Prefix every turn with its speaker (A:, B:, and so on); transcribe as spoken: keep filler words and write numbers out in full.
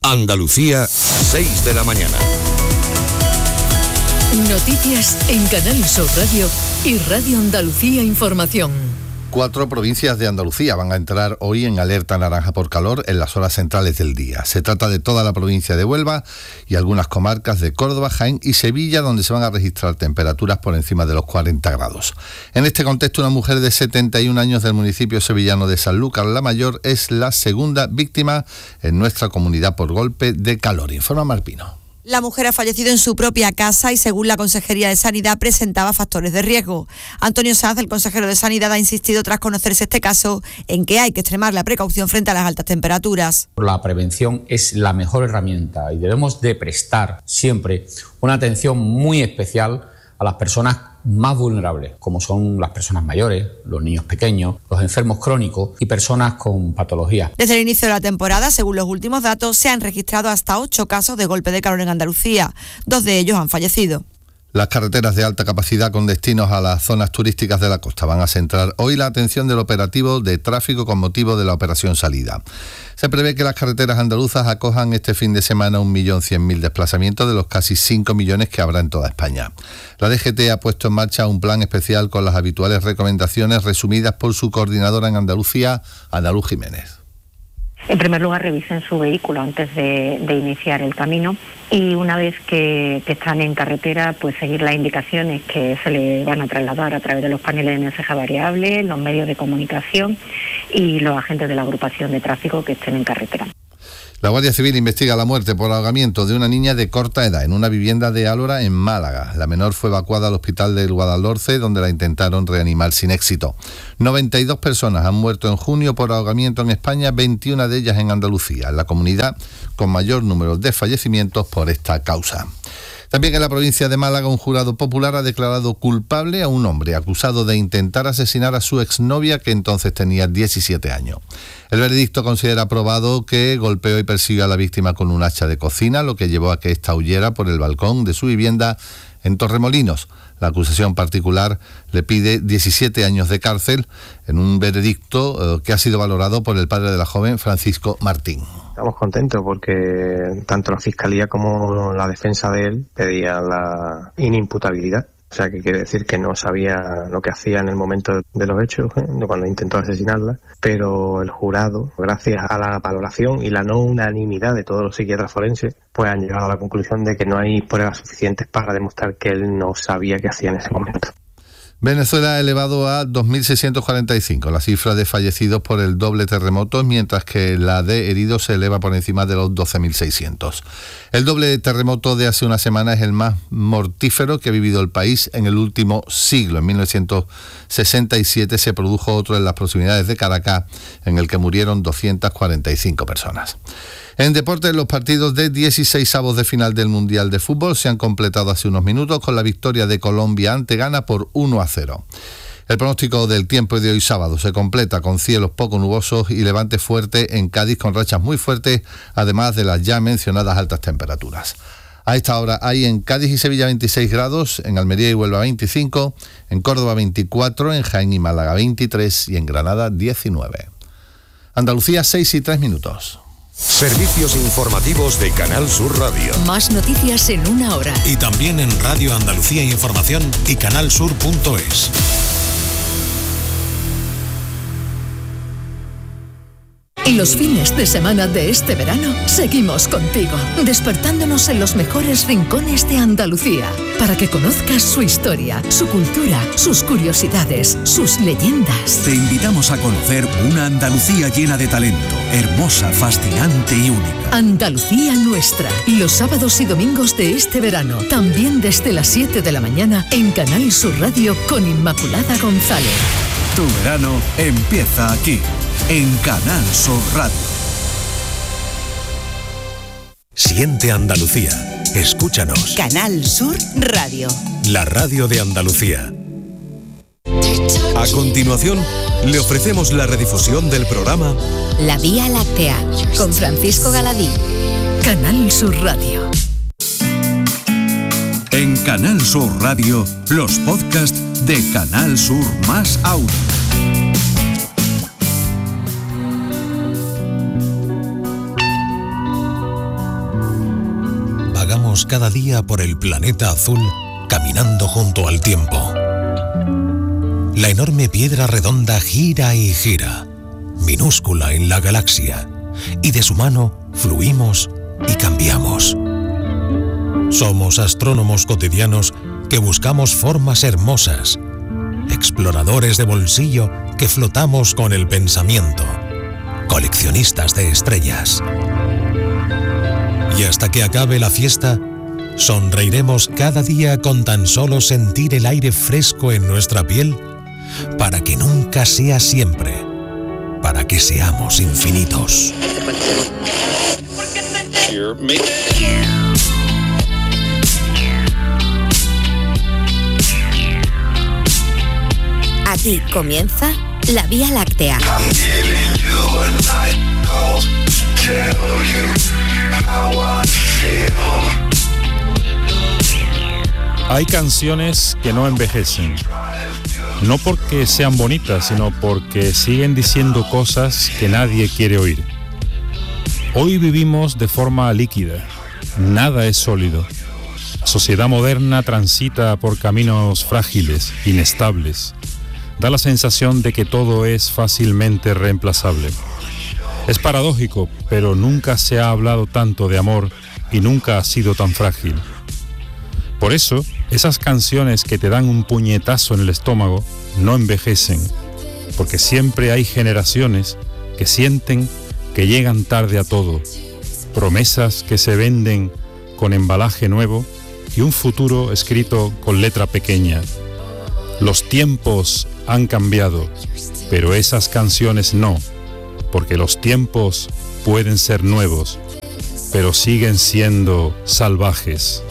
A: Andalucía, seis de la mañana.
B: Noticias en Canal Sur Radio y Radio Andalucía Información.
C: Cuatro provincias de Andalucía van a entrar hoy en alerta naranja por calor en las horas centrales del día. Se trata de toda la provincia de Huelva y algunas comarcas de Córdoba, Jaén y Sevilla, donde se van a registrar temperaturas por encima de los cuarenta grados. En este contexto, una mujer de setenta y un años del municipio sevillano de Sanlúcar la Mayor es la segunda víctima en nuestra comunidad por golpe de calor. Informa Marpino.
D: La mujer ha fallecido en su propia casa y, según la Consejería de Sanidad, presentaba factores de riesgo. Antonio Sanz, el consejero de Sanidad, ha insistido, tras conocerse este caso, en que hay que extremar la precaución frente a las altas temperaturas.
E: La prevención es la mejor herramienta y debemos de prestar siempre una atención muy especial a las personas más vulnerables, como son las personas mayores, los niños pequeños, los enfermos crónicos y personas con patologías.
D: Desde el inicio de la temporada, según los últimos datos, se han registrado hasta ocho casos de golpe de calor en Andalucía. Dos de ellos han fallecido.
C: Las carreteras de alta capacidad con destinos a las zonas turísticas de la costa van a centrar hoy la atención del operativo de tráfico con motivo de la operación Salida. Se prevé que las carreteras andaluzas acojan este fin de semana un millón cien mil desplazamientos de los casi cinco millones que habrá en toda España. La D G T ha puesto en marcha un plan especial con las habituales recomendaciones resumidas por su coordinadora en Andalucía, Ana Luz Jiménez.
F: En primer lugar, revisen su vehículo antes de, de iniciar el camino y una vez que, que están en carretera, pues seguir las indicaciones que se le van a trasladar a través de los paneles de mensaje variable, los medios de comunicación y los agentes de la agrupación de tráfico que estén en carretera.
C: La Guardia Civil investiga la muerte por ahogamiento de una niña de corta edad en una vivienda de Álora, en Málaga. La menor fue evacuada al hospital del Guadalhorce, donde la intentaron reanimar sin éxito. noventa y dos personas han muerto en junio por ahogamiento en España, veintiuna de ellas en Andalucía, la comunidad con mayor número de fallecimientos por esta causa. También en la provincia de Málaga, un jurado popular ha declarado culpable a un hombre acusado de intentar asesinar a su exnovia, que entonces tenía diecisiete años. El veredicto considera probado que golpeó y persiguió a la víctima con un hacha de cocina, lo que llevó a que ésta huyera por el balcón de su vivienda en Torremolinos. La acusación particular le pide diecisiete años de cárcel en un veredicto eh, que ha sido valorado por el padre de la joven, Francisco Martín.
G: Estamos contentos porque tanto la Fiscalía como la defensa de él pedían la inimputabilidad. O sea, que quiere decir que no sabía lo que hacía en el momento de los hechos, ¿eh? cuando intentó asesinarla, pero el jurado, gracias a la valoración y la no unanimidad de todos los psiquiatras forenses, pues han llegado a la conclusión de que no hay pruebas suficientes para demostrar que él no sabía qué hacía en ese momento.
C: Venezuela ha elevado a dos mil seiscientos cuarenta y cinco la cifra de fallecidos por el doble terremoto, mientras que la de heridos se eleva por encima de los doce mil seiscientos. El doble terremoto de hace una semana es el más mortífero que ha vivido el país en el último siglo. En mil novecientos sesenta y siete se produjo otro en las proximidades de Caracas, en el que murieron doscientas cuarenta y cinco personas. En deportes, los partidos de dieciseisavos de final del Mundial de Fútbol se han completado hace unos minutos con la victoria de Colombia ante Ghana por uno a cero. El pronóstico del tiempo de hoy sábado se completa con cielos poco nubosos y levante fuerte en Cádiz con rachas muy fuertes, además de las ya mencionadas altas temperaturas. A esta hora hay en Cádiz y Sevilla veintiséis grados, en Almería y Huelva veinticinco, en Córdoba veinticuatro, en Jaén y Málaga veintitrés y en Granada diecinueve. Andalucía, seis y tres minutos.
A: Servicios informativos de Canal Sur Radio.
B: Más noticias en una hora.
H: Y también en Radio Andalucía Información y canalsur punto es.
B: Y los fines de semana de este verano seguimos contigo, despertándonos en los mejores rincones de Andalucía, para que conozcas su historia, su cultura, sus curiosidades, sus leyendas.
I: Te invitamos a conocer una Andalucía llena de talento, hermosa, fascinante y única.
B: Andalucía nuestra, los sábados y domingos de este verano, también desde las siete de la mañana en Canal Sur Radio con Inmaculada González.
I: Tu verano empieza aquí, en Canal Sur Radio.
H: Siente Andalucía. Escúchanos.
D: Canal Sur Radio.
H: La radio de Andalucía. A continuación, le ofrecemos la redifusión del programa
J: La Vía Láctea, con Francisco Galadí.
B: Canal Sur Radio.
I: En Canal Sur Radio, los podcasts de Canal Sur más Audio.
H: Vamos cada día por el planeta azul, caminando junto al tiempo. La enorme piedra redonda gira y gira, minúscula en la galaxia, y de su mano fluimos y cambiamos. Somos astrónomos cotidianos que buscamos formas hermosas, exploradores de bolsillo que flotamos con el pensamiento, coleccionistas de estrellas. Y hasta que acabe la fiesta, sonreiremos cada día con tan solo sentir el aire fresco en nuestra piel, para que nunca sea siempre, para que seamos infinitos.
J: Aquí comienza La Vía Láctea.
K: Hay canciones que no envejecen, no porque sean bonitas, sino porque siguen diciendo cosas que nadie quiere oír. Hoy vivimos de forma líquida, nada es sólido. La sociedad moderna transita por caminos frágiles, inestables. Da la sensación de que todo es fácilmente reemplazable. Es paradójico, pero nunca se ha hablado tanto de amor y nunca ha sido tan frágil. Por eso, esas canciones que te dan un puñetazo en el estómago no envejecen, porque siempre hay generaciones que sienten que llegan tarde a todo, promesas que se venden con embalaje nuevo y un futuro escrito con letra pequeña. Los tiempos han cambiado, pero esas canciones no, porque los tiempos pueden ser nuevos, pero siguen siendo salvajes.